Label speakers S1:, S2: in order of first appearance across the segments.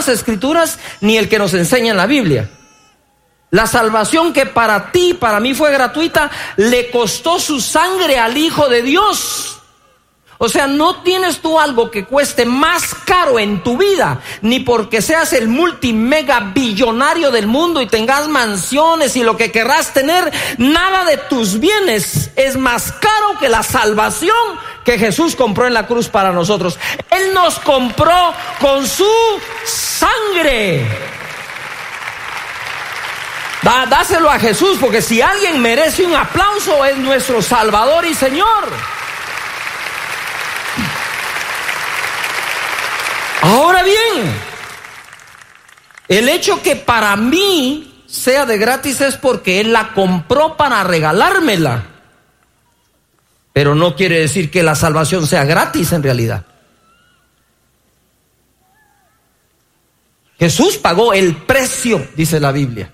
S1: las Escrituras ni el que nos enseña en la Biblia. La salvación que para ti y para mí fue gratuita, le costó su sangre al Hijo de Dios. O sea, no tienes tú algo que cueste más caro en tu vida, ni porque seas el multimega billonario del mundo y tengas mansiones y lo que querrás tener. Nada de tus bienes es más caro que la salvación que Jesús compró en la cruz para nosotros. Él nos compró con su sangre. Dáselo a Jesús, porque si alguien merece un aplauso es nuestro Salvador y Señor. Ahora bien, el hecho que para mí sea de gratis es porque Él la compró para regalármela. Pero no quiere decir que la salvación sea gratis en realidad. Jesús pagó el precio, dice la Biblia.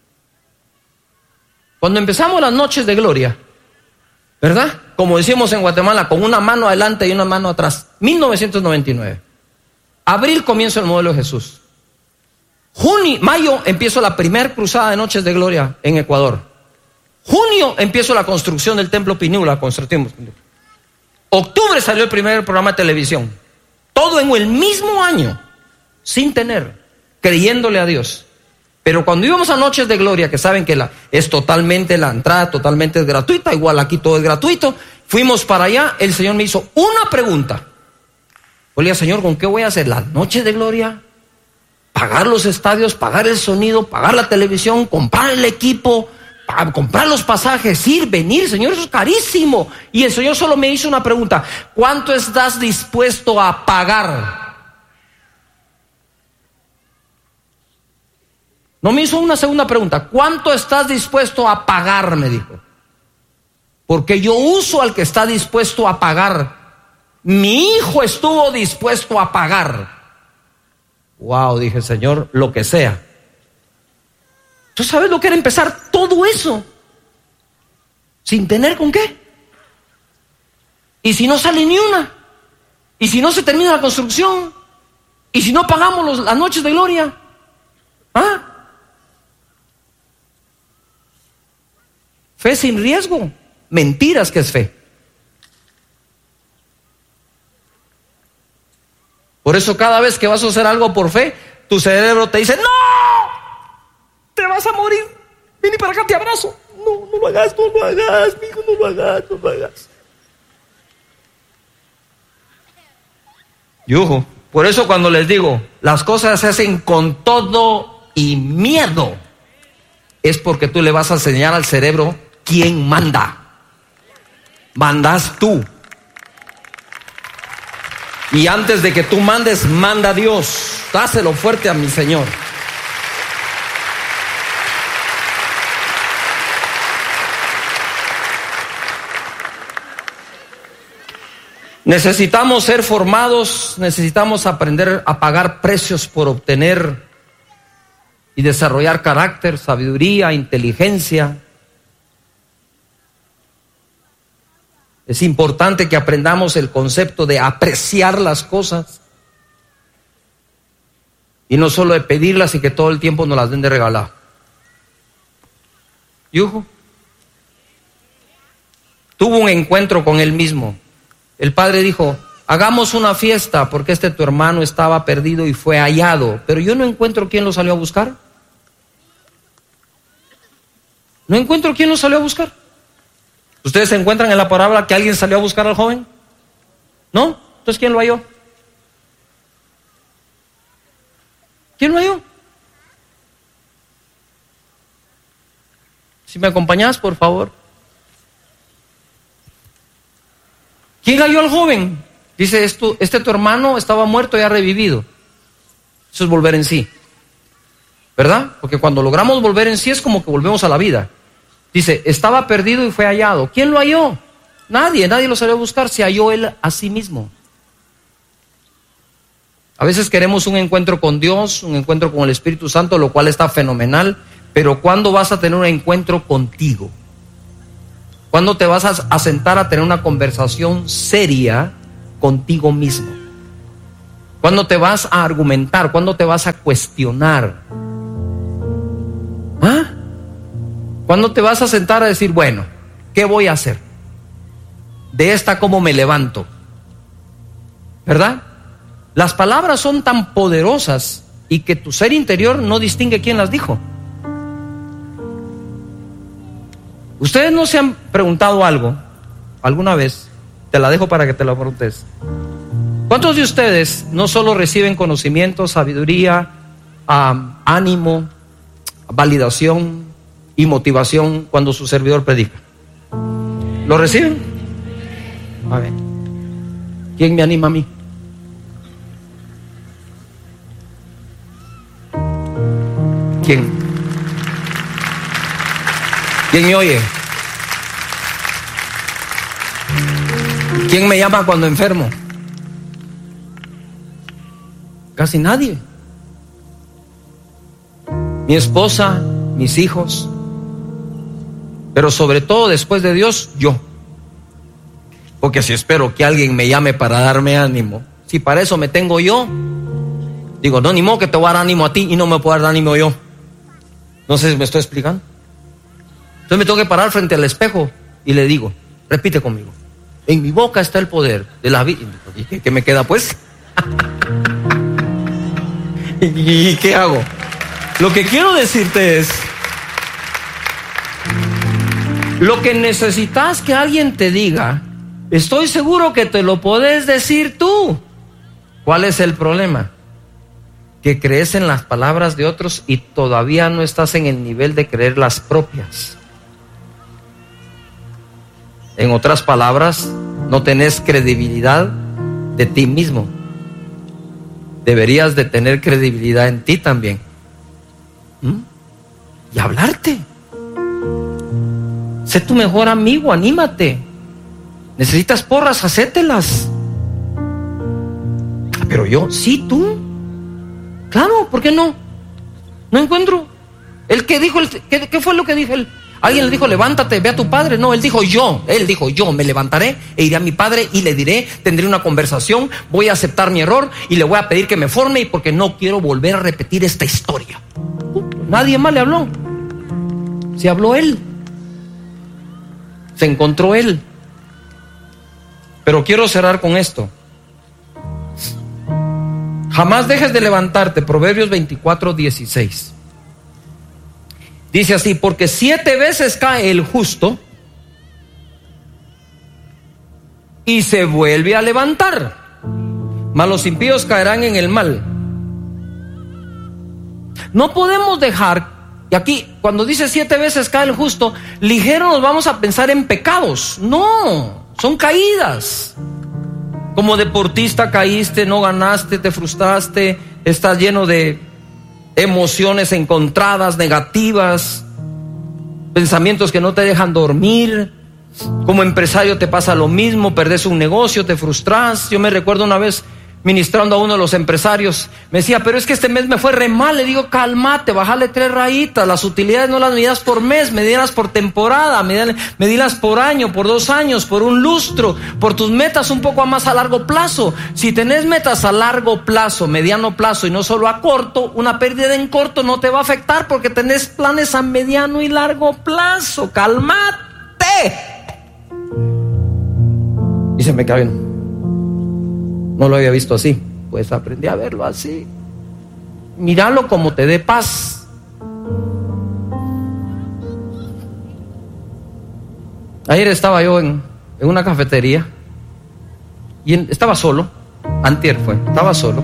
S1: Cuando empezamos las noches de gloria, ¿verdad? Como decimos en Guatemala, con una mano adelante y una mano atrás. 1999. Abril comienza el modelo de Jesús. Mayo empiezo la primera cruzada de Noches de Gloria en Ecuador. Junio empiezo la construcción del Templo Pinú, la construimos. Octubre salió el primer programa de televisión. Todo en el mismo año, sin tener, creyéndole a Dios. Pero cuando íbamos a Noches de Gloria, que saben que es totalmente la entrada, totalmente es gratuita, igual aquí todo es gratuito, fuimos para allá, el Señor me hizo una pregunta. Oiga, Señor, ¿con qué voy a hacer? ¿Las Noches de Gloria? ¿Pagar los estadios? ¿Pagar el sonido? ¿Pagar la televisión? ¿Comprar el equipo? ¿Comprar los pasajes? ¿Ir, venir? Señor, eso es carísimo. Y el Señor solo me hizo una pregunta. ¿Cuánto estás dispuesto a pagar? No me hizo una segunda pregunta. ¿Cuánto estás dispuesto a pagar? Me dijo. Porque yo uso al que está dispuesto a pagar. Mi hijo estuvo dispuesto a pagar. Wow, dije, Señor, lo que sea. ¿Tú sabes lo que era empezar todo eso? Sin tener con qué. Y si no sale ni una. Y si no se termina la construcción. Y si no pagamos las Noches de Gloria. ¿Ah? Fe sin riesgo. Mentiras que es fe. Por eso cada vez que vas a hacer algo por fe, tu cerebro te dice, ¡no! ¡Te vas a morir! Ven para acá, te abrazo. No, no lo hagas, no lo hagas, mijo, no lo hagas, no lo hagas. Y ojo, por eso cuando les digo, las cosas se hacen con todo y miedo, es porque tú le vas a enseñar al cerebro quién manda. Mandas tú. Y antes de que tú mandes, manda Dios. Dáselo fuerte a mi Señor. Necesitamos ser formados, necesitamos aprender a pagar precios por obtener y desarrollar carácter, sabiduría, inteligencia. Es importante que aprendamos el concepto de apreciar las cosas y no solo de pedirlas y que todo el tiempo nos las den de regalado. Yujo tuvo un encuentro con él mismo. El padre dijo, hagamos una fiesta porque tu hermano estaba perdido y fue hallado, pero yo no encuentro quién lo salió a buscar. No encuentro quién lo salió a buscar. ¿Ustedes se encuentran en la parábola que alguien salió a buscar al joven? ¿No? Entonces, ¿quién lo halló? ¿Quién lo halló? Si me acompañas, por favor. ¿Quién halló al joven? Dice, tu hermano estaba muerto y ha revivido. Eso es volver en sí. ¿Verdad? Porque cuando logramos volver en sí es como que volvemos a la vida. Dice, estaba perdido y fue hallado. ¿Quién lo halló? Nadie lo salió a buscar, se halló él a sí mismo. A veces queremos un encuentro con Dios, un encuentro con el Espíritu Santo, lo cual está fenomenal, pero ¿cuándo vas a tener un encuentro contigo? ¿Cuándo te vas a sentar a tener una conversación seria contigo mismo? ¿Cuándo te vas a argumentar? ¿Cuándo te vas a cuestionar? ¿Ah? ¿Cuándo te vas a sentar a decir, bueno, ¿qué voy a hacer? De esta, ¿cómo me levanto? ¿Verdad? Las palabras son tan poderosas y que tu ser interior no distingue quién las dijo. ¿Ustedes no se han preguntado algo alguna vez? Te la dejo para que te la preguntes. ¿Cuántos de ustedes no solo reciben conocimiento, sabiduría, ánimo, validación y motivación cuando su servidor predica? ¿Lo reciben? A ver, ¿quién me anima a mí? ¿Quién? ¿Quién me oye? ¿Quién me llama cuando enfermo? Casi nadie. Mi esposa, mis hijos, pero sobre todo después de Dios, yo. Porque si espero que alguien me llame para darme ánimo, si para eso me tengo yo, digo, no, ni modo que te voy a dar ánimo a ti y no me puedo dar ánimo yo. No sé si me estoy explicando. Entonces me tengo que parar frente al espejo y le digo, repite conmigo: en mi boca está el poder de la vida. ¿Y qué me queda pues? ¿Y qué hago? Lo que quiero decirte es, lo que necesitas que alguien te diga, estoy seguro que te lo podés decir tú. ¿Cuál es el problema? Que crees en las palabras de otros y todavía no estás en el nivel de creer las propias. En otras palabras, no tenés credibilidad de ti mismo. Deberías de tener credibilidad en ti también. Y hablarte. Sé tu mejor amigo, anímate. Necesitas porras, hacételas. Pero yo, sí, tú. Claro, ¿por qué no? No encuentro. ¿El que dijo? ¿Qué fue lo que dijo él? ¿Alguien le dijo, levántate, ve a tu padre? No, él dijo, yo me levantaré e iré a mi padre y le diré, tendré una conversación, voy a aceptar mi error y le voy a pedir que me forme, y porque no quiero volver a repetir esta historia. Nadie más le habló. Se habló él. Se encontró él. Pero quiero cerrar con esto. Jamás dejes de levantarte. Proverbios 24:16. Dice así: porque 7 veces cae el justo y se vuelve a levantar, mas los impíos caerán en el mal. No podemos dejar, y aquí cuando dice 7 veces cae el justo, ligero nos vamos a pensar en pecados. No, son caídas. Como deportista caíste, no ganaste, te frustraste, estás lleno de emociones encontradas, negativas, pensamientos que no te dejan dormir. Como empresario te pasa lo mismo, perdés un negocio, te frustras. Yo me recuerdo una vez ministrando a uno de los empresarios, me decía, pero es que este mes me fue re mal. Le digo, cálmate, bájale 3 rayitas. Las utilidades no las midas por mes, medílas por temporada, medílas por año, por 2 años, por un lustro, por tus metas un poco más a largo plazo. Si tenés metas a largo plazo, mediano plazo y no solo a corto, una pérdida en corto no te va a afectar porque tenés planes a mediano y largo plazo. Cálmate. Y se me cae. No lo había visto así. Pues aprendí a verlo así. Míralo como te dé paz. Ayer estaba yo en una cafetería y estaba solo. Antier fue, estaba solo.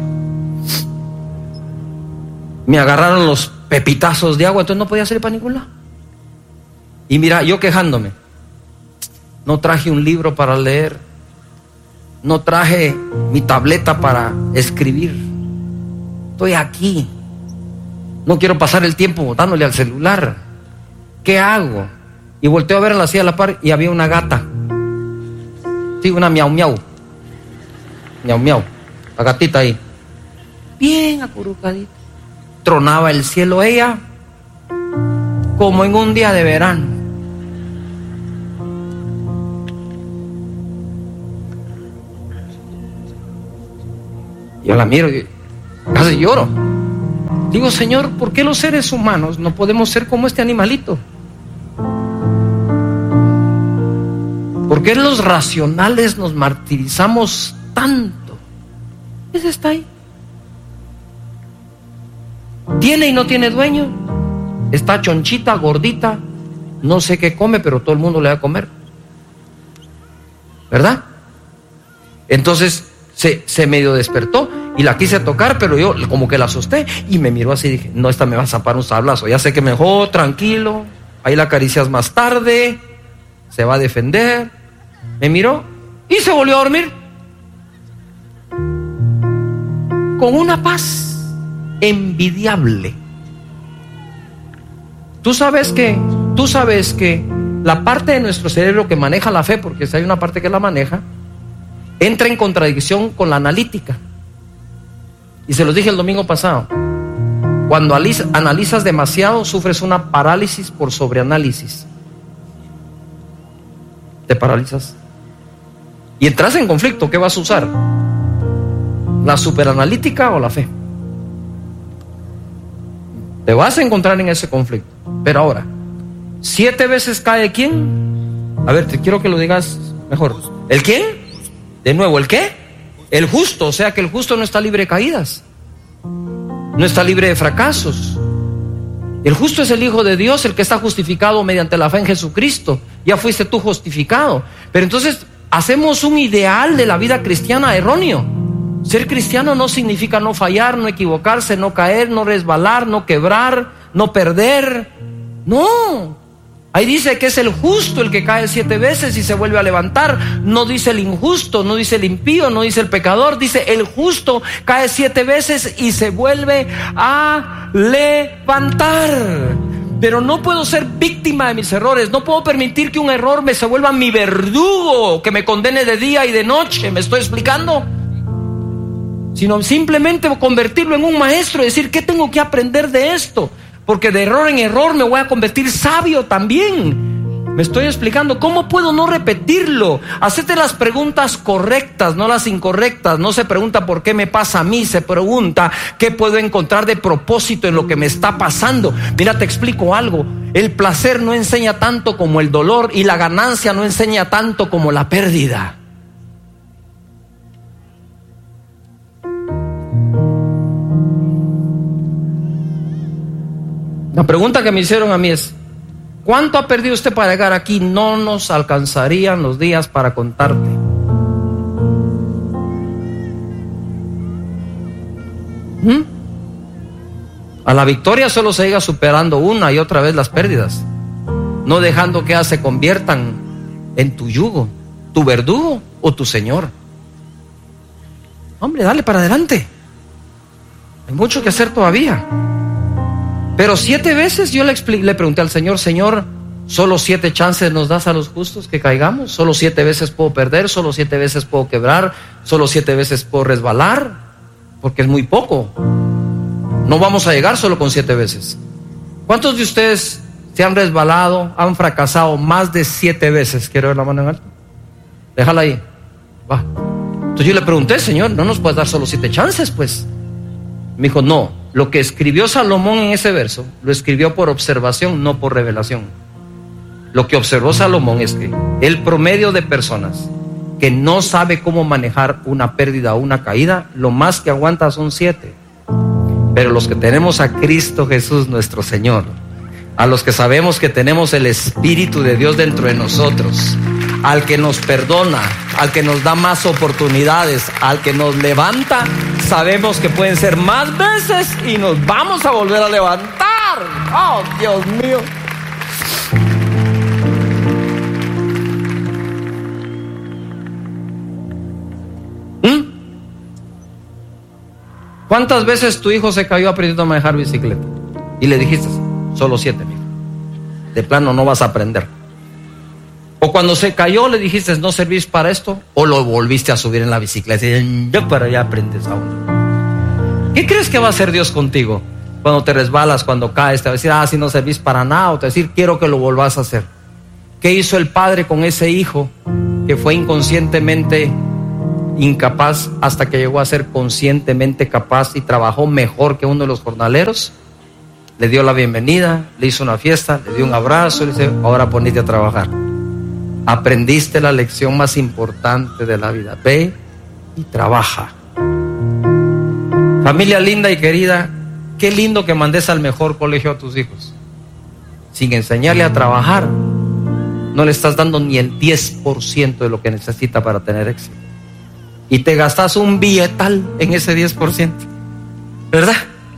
S1: Me agarraron los pepitazos de agua, entonces no podía salir para ningún lado. Y mira, yo quejándome. No traje un libro para leer. No traje mi tableta para escribir. Estoy aquí. No quiero pasar el tiempo dándole al celular. ¿Qué hago? Y volteo a ver en la silla a la par y había una gata. Sí, una miau miau. Miau miau. La gatita ahí. Bien acurrucadita. Tronaba el cielo ella como en un día de verano. Yo la miro y casi lloro. Digo, Señor, ¿por qué los seres humanos no podemos ser como este animalito? ¿Por qué los racionales nos martirizamos tanto? Ese está ahí. Tiene y no tiene dueño. Está chonchita, gordita, no sé qué come, pero todo el mundo le va a comer, ¿verdad? Entonces se medio despertó y la quise tocar, pero yo como que la asusté y me miró así y dije, no, esta me va a zapar un sablazo. Ya sé que mejor, tranquilo, ahí la acaricias más tarde, se va a defender. Me miró y se volvió a dormir con una paz envidiable. Tú sabes que la parte de nuestro cerebro que maneja la fe, porque si hay una parte que la maneja, entra en contradicción con la analítica. Y se los dije el domingo pasado. Cuando analizas demasiado, sufres una parálisis por sobreanálisis. Te paralizas y entras en conflicto. ¿Qué vas a usar? ¿La superanalítica o la fe? Te vas a encontrar en ese conflicto. Pero ahora, 7 veces cae ¿quién? A ver, te quiero que lo digas mejor. ¿El quién? De nuevo, ¿el qué? El justo. O sea que el justo no está libre de caídas, no está libre de fracasos. El justo es el Hijo de Dios, el que está justificado mediante la fe en Jesucristo. Ya fuiste tú justificado. Pero entonces hacemos un ideal de la vida cristiana erróneo. Ser cristiano no significa no fallar, no equivocarse, no caer, no resbalar, no quebrar, no perder. No. Ahí dice que es el justo el que cae 7 veces y se vuelve a levantar. No dice el injusto, no dice el impío, no dice el pecador. Dice el justo cae 7 veces y se vuelve a levantar. Pero no puedo ser víctima de mis errores. No puedo permitir que un error se vuelva mi verdugo, que me condene de día y de noche. ¿Me estoy explicando? Sino simplemente convertirlo en un maestro y decir, ¿qué tengo que aprender de esto? Porque de error en error me voy a convertir sabio también. ¿Me estoy explicando? ¿Cómo puedo no repetirlo? Hacete las preguntas correctas, no las incorrectas. No se pregunta por qué me pasa a mí, se pregunta qué puedo encontrar de propósito en lo que me está pasando. Mira, te explico algo. El placer no enseña tanto como el dolor y la ganancia no enseña tanto como la pérdida. La pregunta que me hicieron a mí es, ¿cuánto ha perdido usted para llegar aquí? No nos alcanzarían los días para contarte. A la victoria solo se llega superando una y otra vez las pérdidas, no dejando que se conviertan en tu yugo, tu verdugo o tu señor. Hombre, dale para adelante. Hay mucho que hacer todavía. Pero 7 veces yo le pregunté al Señor, Señor, ¿solo 7 chances nos das a los justos que caigamos? ¿Solo 7 veces puedo perder? ¿Solo 7 veces puedo quebrar? ¿Solo 7 veces puedo resbalar? Porque es muy poco. No vamos a llegar solo con 7 veces. ¿Cuántos de ustedes se han resbalado, han fracasado más de 7 veces? ¿Quiero ver la mano en alto? Déjala ahí. Va. Entonces yo le pregunté, Señor, ¿no nos puedes dar solo 7 chances, pues? Me dijo, no. Lo que escribió Salomón en ese verso, lo escribió por observación, no por revelación. Lo que observó Salomón es que el promedio de personas que no sabe cómo manejar una pérdida o una caída, lo más que aguanta son 7. Pero los que tenemos a Cristo Jesús nuestro Señor, a los que sabemos que tenemos el Espíritu de Dios dentro de nosotros, al que nos perdona, al que nos da más oportunidades, al que nos levanta, sabemos que pueden ser más veces y nos vamos a volver a levantar. ¡Oh, Dios mío! ¿Cuántas veces tu hijo se cayó aprendiendo a manejar bicicleta? Y le dijiste, solo 7, mijo. De plano no vas a aprender. O cuando se cayó le dijiste, no servís para esto, o lo volviste a subir en la bicicleta y yo para allá aprendes aún. ¿Qué crees que va a hacer Dios contigo? Cuando te resbalas, cuando caes, te va a decir, si no servís para nada, o te va a decir, quiero que lo volvás a hacer. ¿Qué hizo el padre con ese hijo que fue inconscientemente incapaz hasta que llegó a ser conscientemente capaz y trabajó mejor que uno de los jornaleros. Le dio la bienvenida, le hizo una fiesta, le dio un abrazo y le dice: ahora ponete a trabajar. Aprendiste la lección más importante de la vida. Ve y trabaja. Familia linda y querida, qué lindo que mandes al mejor colegio a tus hijos. Sin enseñarle a trabajar, no le estás dando ni el 10% de lo que necesita para tener éxito. Y te gastas un billetal en ese 10%, ¿verdad?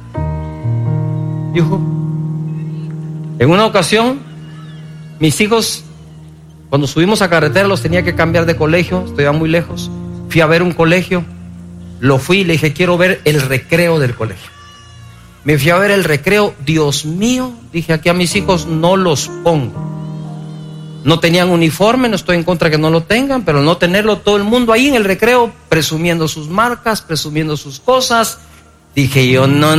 S1: Hijo, en una ocasión, mis hijos, cuando subimos a carretera, los tenía que cambiar de colegio, estudiaban muy lejos. Fui a ver un colegio, lo fui y le dije: quiero ver el recreo del colegio. Me fui a ver el recreo. Dios mío, dije, aquí a mis hijos no los pongo. No tenían uniforme, no estoy en contra que no lo tengan, pero no tenerlo, todo el mundo ahí en el recreo presumiendo sus marcas, presumiendo sus cosas. Dije yo: no.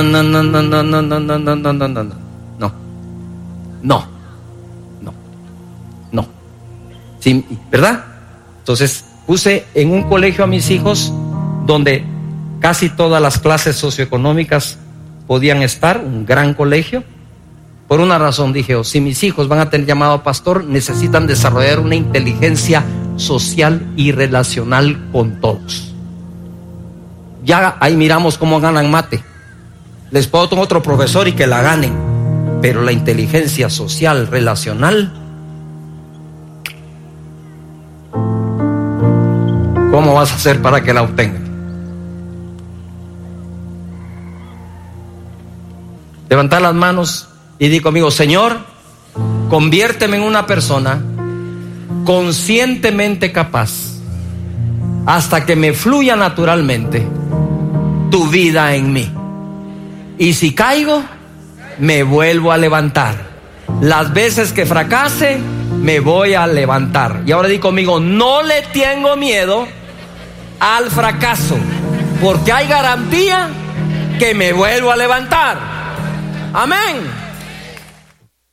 S1: Sí, ¿verdad? Entonces puse en un colegio a mis hijos donde casi todas las clases socioeconómicas podían estar, un gran colegio. Por una razón, dije: si mis hijos van a tener llamado a pastor, necesitan desarrollar una inteligencia social y relacional con todos. Ya ahí miramos cómo ganan mate. Les puedo tomar otro profesor y que la ganen, pero la inteligencia social, relacional, ¿cómo vas a hacer para que la obtengan? Levantar las manos y di conmigo: Señor, conviérteme en una persona conscientemente capaz, hasta que me fluya naturalmente tu vida en mí. Y si caigo, me vuelvo a levantar. Las veces que fracase, me voy a levantar. Y ahora di conmigo: no le tengo miedo al fracaso, porque hay garantía que me vuelvo a levantar. Amén.